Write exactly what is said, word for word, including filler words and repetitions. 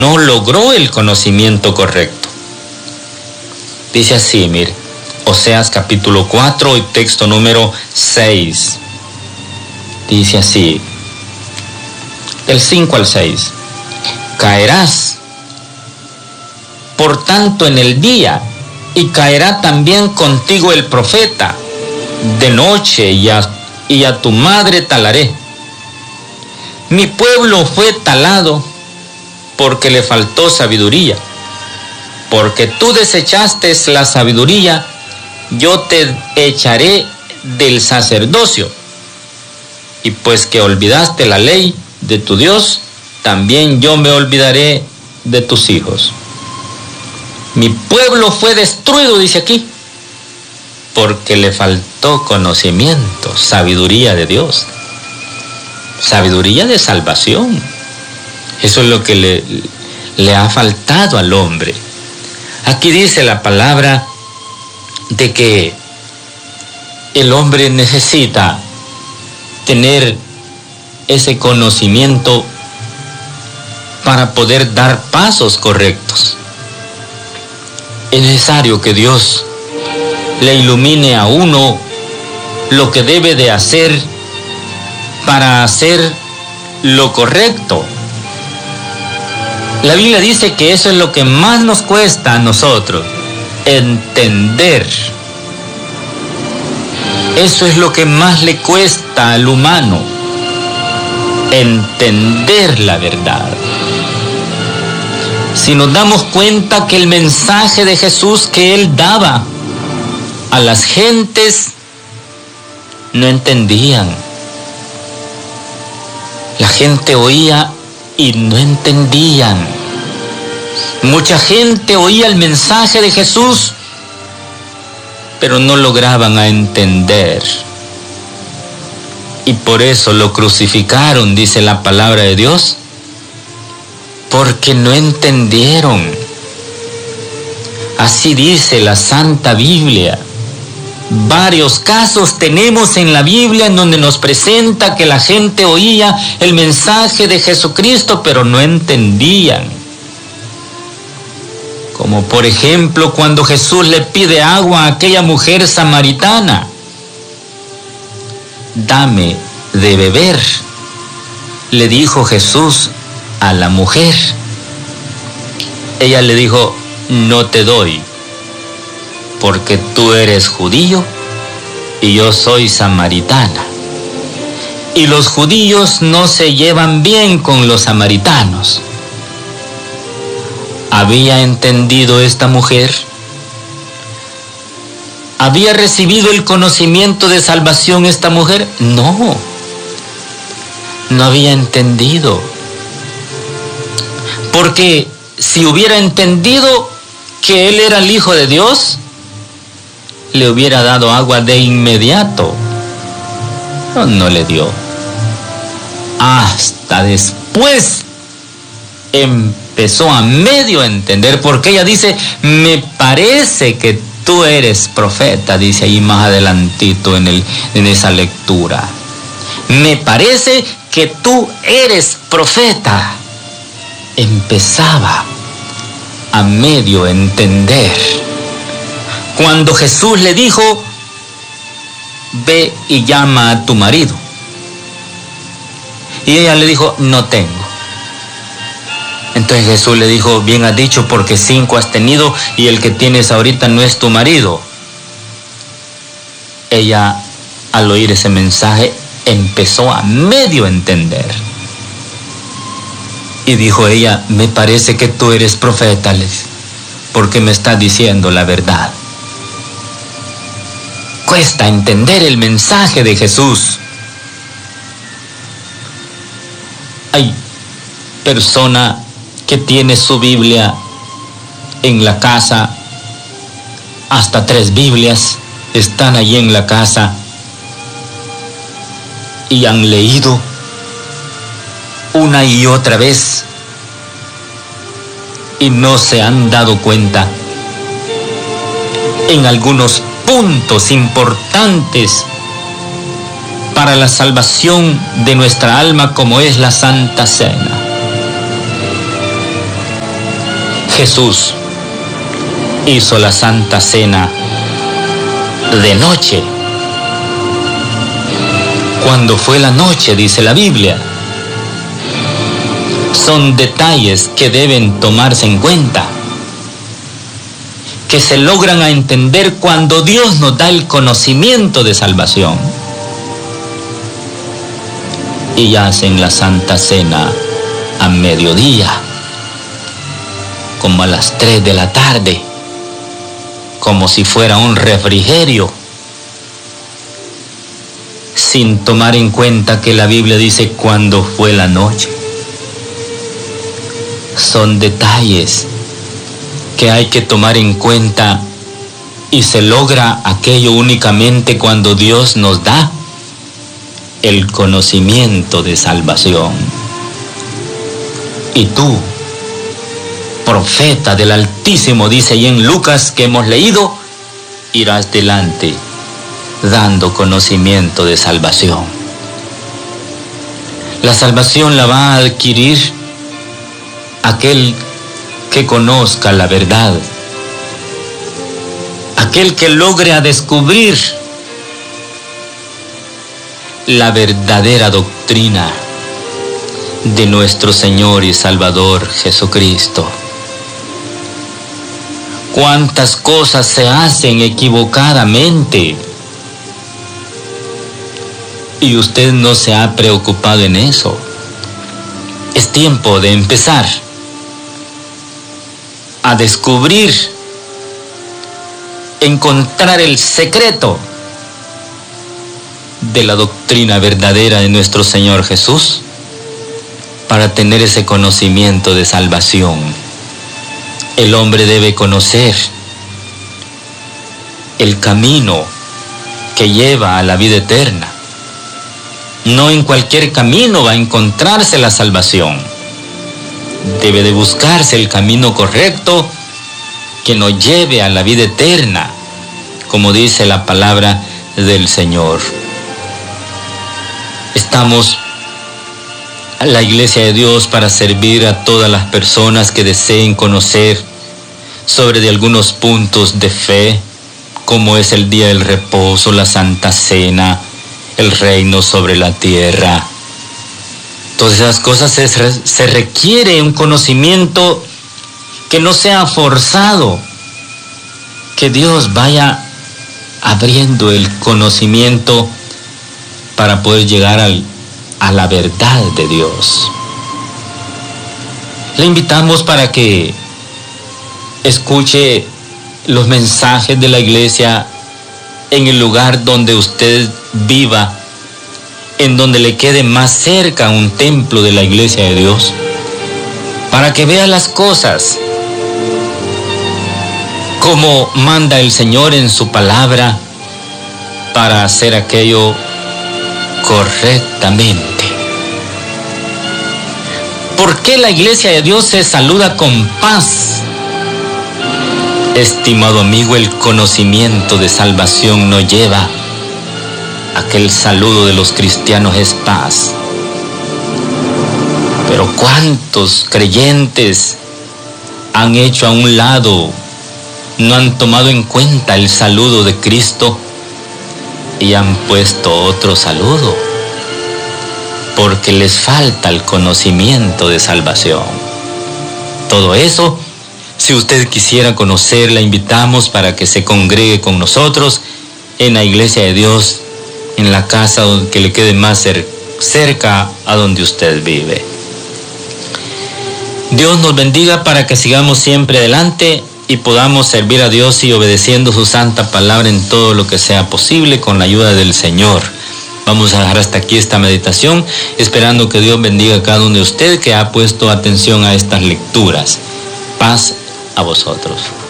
no logró el conocimiento correcto. Dice así, mire, Oseas capítulo cuatro y texto número seis. Dice así, del cinco al seis. Caerás, por tanto, en el día, y caerá también contigo el profeta. De noche y a, y a tu madre talaré. Mi pueblo fue talado porque le faltó sabiduría. Porque tú desechaste la sabiduría, yo te echaré del sacerdocio. Y pues que olvidaste la ley de tu Dios, también yo me olvidaré de tus hijos. Mi pueblo fue destruido, dice aquí, porque le faltó conocimiento, sabiduría de Dios, sabiduría de salvación. Eso es lo que le, le ha faltado al hombre. Aquí dice la palabra de que el hombre necesita tener ese conocimiento para poder dar pasos correctos. Es necesario que Dios le ilumine a uno lo que debe de hacer para hacer lo correcto. La Biblia dice que eso es lo que más nos cuesta a nosotros, entender. Eso es lo que más le cuesta al humano, entender la verdad. Si nos damos cuenta que el mensaje de Jesús que Él daba a las gentes no entendían. La gente oía y no entendían. Mucha gente oía el mensaje de Jesús, pero no lograban a entender. Y por eso lo crucificaron, dice la palabra de Dios, porque no entendieron. Así dice la Santa Biblia. Varios casos tenemos en la Biblia en donde nos presenta que la gente oía el mensaje de Jesucristo, pero no entendían. Como por ejemplo cuando Jesús le pide agua a aquella mujer samaritana. Dame de beber, le dijo Jesús a la mujer. Ella le dijo, no te doy, porque tú eres judío y yo soy samaritana. Y los judíos no se llevan bien con los samaritanos. ¿Había entendido esta mujer? ¿Había recibido el conocimiento de salvación esta mujer? No, no había entendido. Porque si hubiera entendido que Él era el Hijo de Dios, le hubiera dado agua de inmediato. No, no le dio. Hasta después empezó a medio entender, porque ella dice, me parece que tú eres profeta, dice ahí más adelantito en, el, en esa lectura. Me parece que tú eres profeta. Empezaba a medio entender. Cuando Jesús le dijo, ve y llama a tu marido. Y ella le dijo, no tengo. Entonces Jesús le dijo, bien has dicho, porque cinco has tenido y el que tienes ahorita no es tu marido. Ella, al oír ese mensaje, empezó a medio entender. Y dijo ella, me parece que tú eres profeta, porque me estás diciendo la verdad. Cuesta entender el mensaje de Jesús. Hay persona que tiene su Biblia en la casa, hasta tres Biblias están allí en la casa y han leído una y otra vez y no se han dado cuenta en algunos puntos importantes para la salvación de nuestra alma, como es la Santa Cena. Jesús hizo la Santa Cena de noche. Cuando fue la noche, dice la Biblia. Son detalles que deben tomarse en cuenta, que se logran a entender cuando Dios nos da el conocimiento de salvación. Y hacen la Santa Cena a mediodía, como a las tres de la tarde, como si fuera un refrigerio, sin tomar en cuenta que la Biblia dice cuando fue la noche. Son detalles que hay que tomar en cuenta, y se logra aquello únicamente cuando Dios nos da el conocimiento de salvación. Y tú, profeta del Altísimo, dice ahí en Lucas que hemos leído, irás delante dando conocimiento de salvación. La salvación la va a adquirir aquel que conozca la verdad, aquel que logre a descubrir la verdadera doctrina de nuestro Señor y Salvador Jesucristo. Cuántas cosas se hacen equivocadamente y usted no se ha preocupado en eso. Es tiempo de empezar a descubrir, encontrar el secreto de la doctrina verdadera de nuestro Señor Jesús, para tener ese conocimiento de salvación. El hombre debe conocer el camino que lleva a la vida eterna. No en cualquier camino va a encontrarse la salvación. Debe de buscarse el camino correcto que nos lleve a la vida eterna, como dice la palabra del Señor. Estamos en la Iglesia de Dios para servir a todas las personas que deseen conocer sobre de algunos puntos de fe, como es el día del reposo, la Santa Cena, el reino sobre la tierra. Todas esas cosas se, se requiere un conocimiento que no sea forzado, que Dios vaya abriendo el conocimiento para poder llegar al, a la verdad de Dios. Le invitamos para que escuche los mensajes de la iglesia en el lugar donde usted viva, en donde le quede más cerca un templo de la iglesia de Dios, para que vea las cosas como manda el Señor en su palabra, para hacer aquello correctamente. ¿Por qué la iglesia de Dios se saluda con paz? Estimado amigo, el conocimiento de salvación nos lleva a que el saludo de los cristianos es paz. Pero ¿cuántos creyentes han hecho a un lado, no han tomado en cuenta el saludo de Cristo y han puesto otro saludo? Porque les falta el conocimiento de salvación. Todo eso, si usted quisiera conocer, la invitamos para que se congregue con nosotros en la iglesia de Dios, en la casa que le quede más cer- cerca a donde usted vive. Dios nos bendiga para que sigamos siempre adelante y podamos servir a Dios y obedeciendo su santa palabra en todo lo que sea posible con la ayuda del Señor. Vamos a dejar hasta aquí esta meditación, esperando que Dios bendiga a cada uno de ustedes que ha puesto atención a estas lecturas. Paz a vosotros.